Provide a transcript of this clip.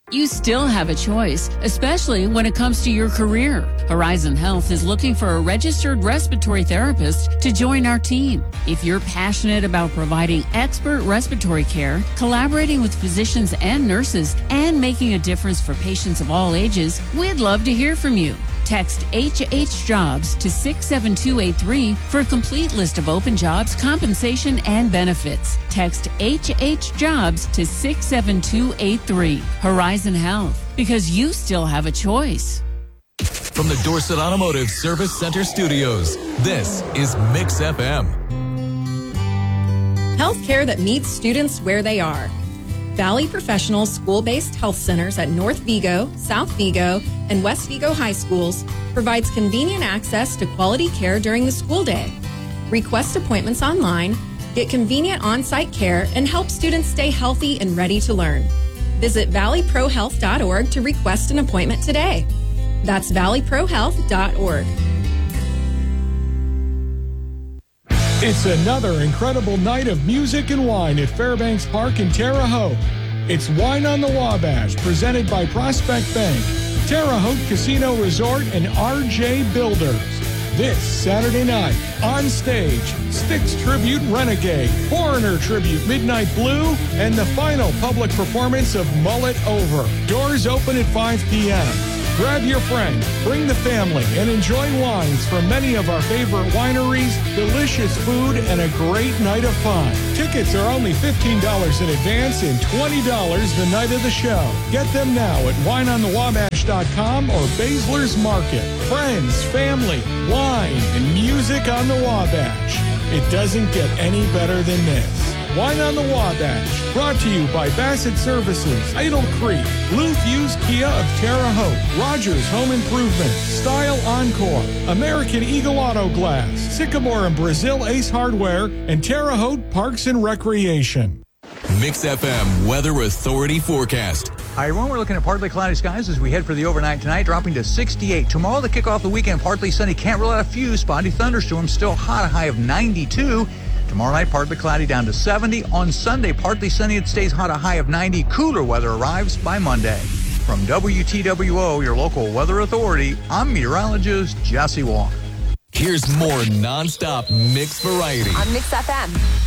You still have a choice, especially when it comes to your career. Horizon Health is looking for a registered respiratory therapist to join our team. If you're passionate about providing expert respiratory care, collaborating with physicians and nurses, and making a difference for patients of all ages, we'd love to hear from you. Text HHJobs to 67283 for a complete list of open jobs, compensation, and benefits. Text HHJobs to 67283. Horizon Health, because you still have a choice. From the Dorset Automotive Service Center Studios, this is Mix FM. Healthcare that meets students where they are. Valley Professional School-Based Health Centers at North Vigo, South Vigo, and West Vigo High Schools provides convenient access to quality care during the school day. Request appointments online, get convenient on-site care, and help students stay healthy and ready to learn. Visit valleyprohealth.org to request an appointment today. That's valleyprohealth.org. It's another incredible night of music and wine at Fairbanks Park in Terre Haute. It's Wine on the Wabash, presented by Prospect Bank, Terre Haute Casino Resort, and RJ Builders. This Saturday night, on stage, Styx Tribute Renegade, Foreigner Tribute Midnight Blue, and the final public performance of Mullet Over. Doors open at 5 p.m. Grab your friend, bring the family, and enjoy wines from many of our favorite wineries, delicious food, and a great night of fun. Tickets are only $15 in advance and $20 the night of the show. Get them now at wineonthewabash.com or Baszler's Market. Friends, family, wine, and music on the Wabash. It doesn't get any better than this. Wine on the Wabash, brought to you by Bassett Services, Idle Creek, Blue Fuse Kia of Terre Haute, Rogers Home Improvement, Style Encore, American Eagle Auto Glass, Sycamore and Brazil Ace Hardware, and Terre Haute Parks and Recreation. Mix FM Weather Authority forecast. Hi, everyone. We're looking at partly cloudy skies as we head for the overnight tonight, dropping to 68. Tomorrow, to kick off the weekend, partly sunny. Can't rule out a few spotty thunderstorms. Still hot, a high of 92. Tomorrow night, partly cloudy down to 70. On Sunday, partly sunny. It stays hot, a high of 90. Cooler weather arrives by Monday. From WTWO, your local weather authority, I'm meteorologist Jesse Walker. Here's more nonstop mix variety on Mix FM.